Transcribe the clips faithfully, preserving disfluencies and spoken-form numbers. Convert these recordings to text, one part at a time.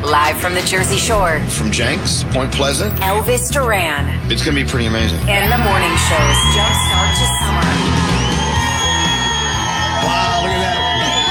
Live from the Jersey Shore. From Jenks, Point Pleasant. Elvis Duran. It's going to be pretty amazing. And the morning show's Jumpstart to Summer. Wow, look at that.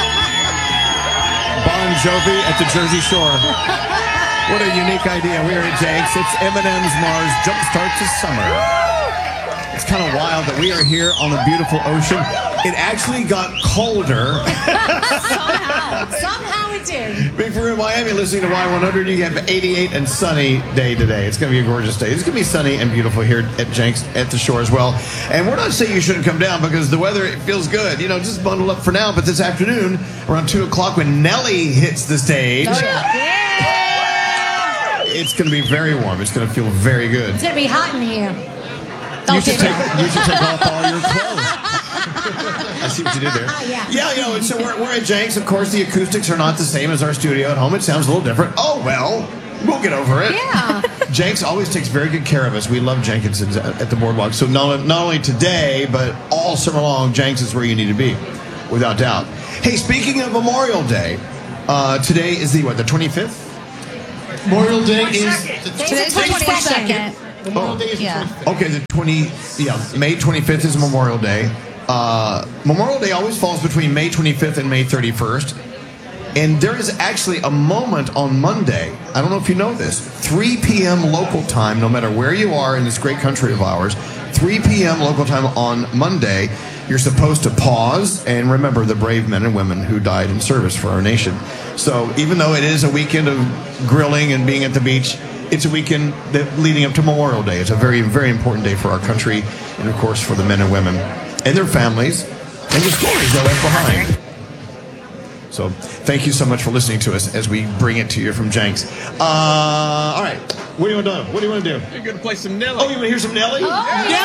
Bon Jovi at the Jersey Shore. What a unique idea. We are at Jenks. It's Eminem's Mars Jumpstart to Summer. It's kind of wild that we are here on the beautiful ocean. It actually got colder. Somehow. Somehow it did. Big for in Miami, listening to Y one hundred. You have eighty-eight and sunny day today. It's going to be a gorgeous day. It's going to be sunny and beautiful here at Jenks at the shore as well. And we're not saying you shouldn't come down because the weather it feels good. You know, just bundle up for now. But this afternoon, around two o'clock, when Nelly hits the stage, Oh, yeah. Yeah. it's going to be very warm. It's going to feel very good. It's going to be hot in here. You Don't should, say take, that. you should take off all your clothes. I see what you did there. Yeah. Yeah, you know, and so we're, we're at Jenks. Of course, the acoustics are not the same as our studio at home. It sounds a little different. Oh, well, we'll get over it. Yeah. Jenks always takes very good care of us. We love Jenkinson's at, at the boardwalk. So not, not only today, but all summer long, Jenks is where you need to be, without doubt. Hey, speaking of Memorial Day, uh, today is the, what, the twenty-fifth? Memorial Day is Today's the twenty-second. Memorial Day is the Yeah. twenty-fifth. Okay, the twenty, yeah, May twenty-fifth is Memorial Day. Uh, Memorial Day always falls between May twenty-fifth and May thirty-first. And there is actually a moment on Monday, I don't know if you know this, three p.m. local time, no matter where you are in this great country of ours, three p.m. local time on Monday, you're supposed to pause and remember the brave men and women who died in service for our nation. So even though it is a weekend of grilling and being at the beach, it's a weekend that leading up to Memorial Day. It's a very, very important day for our country and, of course, for the men and women and their families and the stories they left behind. So thank you so much for listening to us as we bring it to you from Jenks. Uh, all right. What do you want to do? What do you want to do? You're going to play some Nelly. Oh, you want to hear some Nelly? Oh,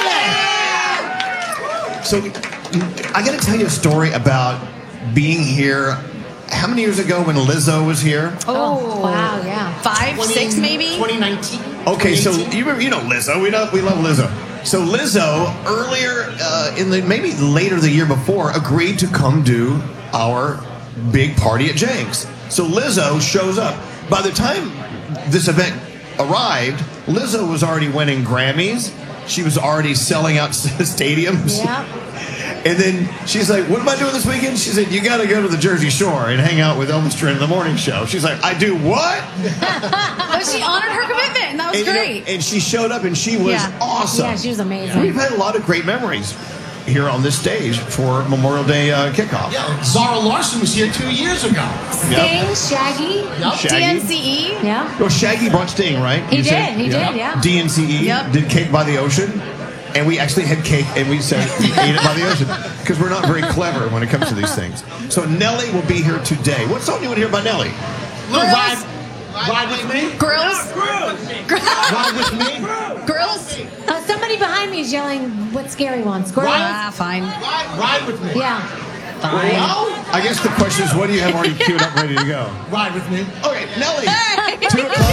So I got to tell you a story about being here. How many years ago when Lizzo was here? Oh, wow, yeah. Five, six, maybe? twenty nineteen. Okay, so you remember, you know Lizzo. We know we love Lizzo. So Lizzo earlier uh, in the maybe later the year before agreed to come do our big party at Jenks. So Lizzo shows up. By the time this event arrived, Lizzo was already winning Grammys. She was already selling out stadiums. Yeah. And then she's like, what am I doing this weekend? She said, you got to go to the Jersey Shore and hang out with Elvis Duran in the morning show. She's like, I do what? But she honored her commitment, and that was And, you know, great. and she showed up, and she was Yeah. awesome. Yeah, she was amazing. We've had a lot of great memories here on this stage for Memorial Day uh, kickoff. Yeah, Zara Larson was here two years ago. Sting, Shaggy. Yep. Shaggy. D N C E. Yeah. Well, Shaggy brought Sting, right? He You did, said? he did, yeah. D N C E Yep. did Cake by the Ocean. And we actually had cake, and we said we ate it by the ocean because we're not very clever when it comes to these things. So Nelly will be here today. What song do you want to hear by Nelly? Little Girls. ride, ride with me. Girls. Ride with me. Girls. Uh, somebody behind me is yelling what Scary wants. Girls? Ah, fine. Ride, ride with me. Yeah. Fine. No? I guess the question is, what do you have already queued up, ready to go? Ride with me. Okay, Nelly. Hey. Two o'clock.